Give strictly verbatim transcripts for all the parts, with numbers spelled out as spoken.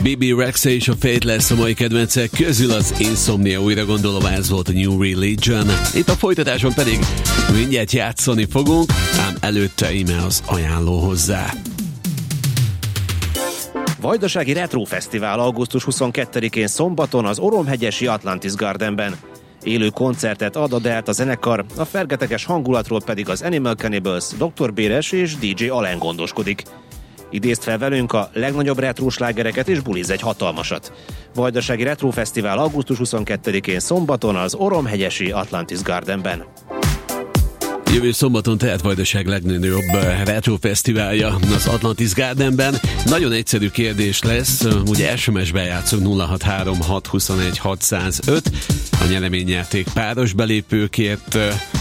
bé bé Rexha és a Fate lesz a mai kedvencek közül, az Insomnia újra gondolom, ez volt a New Religion. Itt a folytatáson pedig mindjárt játszani fogunk, ám előtte íme az ajánló hozzá. Vajdasági Retro Fesztivál augusztus huszonkettedikén szombaton az Oromhegyesi Atlantis Gardenben. Élő koncertet ad a Delta zenekar, a fergeteges hangulatról pedig az Animal Cannibals, doktor Béres és dé dzsé Alen gondoskodik. Idézd fel velünk a legnagyobb retro slágereket és buliz egy hatalmasat. Vajdasági Retro Fesztivál augusztus huszonkettedikén szombaton az Oromhegyesi Atlantis Gardenben. Jövő szombaton tehát Vajdaság legnagyobb retro fesztiválja az Atlantis Gardenben. Nagyon egyszerű kérdés lesz, ugye es em es-ben játszunk nulla hat három hat huszonegy hatszázöt, a nyereményjáték páros belépőkért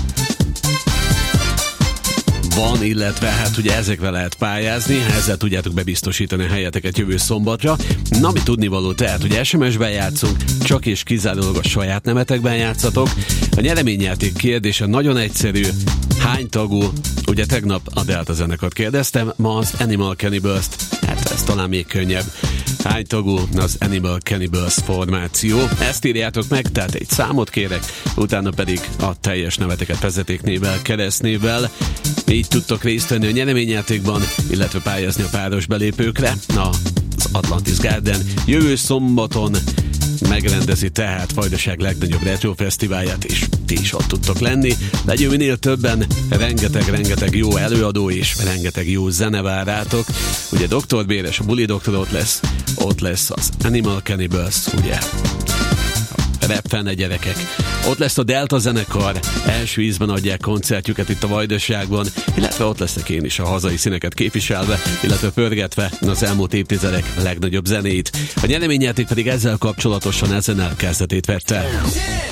van, illetve hát ugye ezekre lehet pályázni, ezzel tudjátok bebiztosítani a helyeteket jövő szombatra. Na, mi tudnivaló, tehát, hogy es em es-ben játszunk, csak és kizárólag a saját nemetekben játszatok. A nyereményjáték kérdése nagyon egyszerű, hány tagú, ugye tegnap a Delta zenekart kérdeztem, ma az Animal Cannibals-t, hát ez talán még könnyebb. Hány tagú az Animal Cannibals formáció? Ezt írjátok meg, tehát egy számot kérek, utána pedig a teljes neveteket vezetéknével, keresztnével. Így tudtok részt venni a nyereményjátékban, illetve pályázni a páros belépőkre. Na, az Atlantis Garden jövő szombaton megrendezi tehát Vajdaság legnagyobb retro fesztiválját, és ti is ott tudtok lenni. Legyünk minél többen, rengeteg-rengeteg jó előadó és rengeteg jó zene vár rátok. Ugye doktor Béres, a Buli Doktor ott lesz, ott lesz az Animal Cannibals, ugye rap fene gyerekek. Ott lesz a Delta zenekar, első ízben adják koncertjüket itt a Vajdaságban, illetve ott leszek én is a hazai színeket képviselve, illetve pörgetve az elmúlt évtizedek legnagyobb zenéit. A nyereményjáték pedig ezzel kapcsolatosan ezen kezdetét vette.